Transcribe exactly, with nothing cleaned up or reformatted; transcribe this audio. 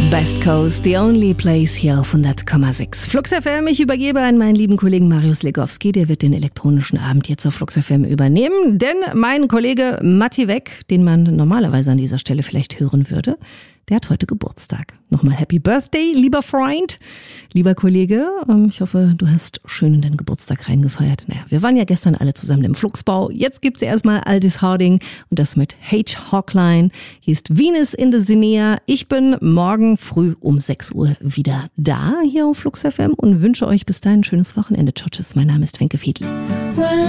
Best Coast, the only place hier auf hundert Komma sechs. Flux F M, ich übergebe an meinen lieben Kollegen Marius Legowski, der wird den elektronischen Abend jetzt auf Flux F M übernehmen, denn mein Kollege Matti Weck, den man normalerweise an dieser Stelle vielleicht hören würde, der hat heute Geburtstag. Nochmal Happy Birthday, lieber Freund, lieber Kollege. Ich hoffe, du hast schön in deinen Geburtstag reingefeiert. Naja, wir waren ja gestern alle zusammen im Fluxbau. Jetzt gibt's erstmal Aldis Harding und das mit H. Hawkline. Hier ist Venus in the Zinea. Ich bin morgen früh um sechs Uhr wieder da hier auf Flux F M und wünsche euch bis dahin ein schönes Wochenende. Ciao, tschüss, mein Name ist Wenke Fiedl.